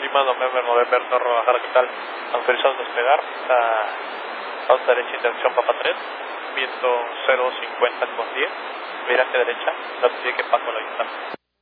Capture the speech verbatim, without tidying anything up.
Lima, November, November, Norte, Guadalajara, ¿qué tal? Autorizados a despegar, a alta derecha, interacción Papa tres, viento cero cincuenta con diez, viraje derecha, notifique que paso a la distancia.